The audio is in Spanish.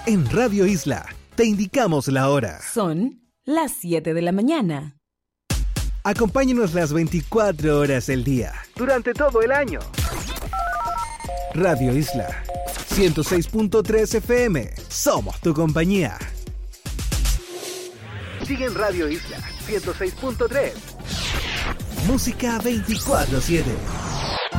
En Radio Isla te indicamos la hora. Son las 7 de la mañana. Acompáñanos las 24 horas del día, durante todo el año. Radio Isla 106.3 FM. Somos tu compañía. Sigue en Radio Isla 106.3. Música 24/7.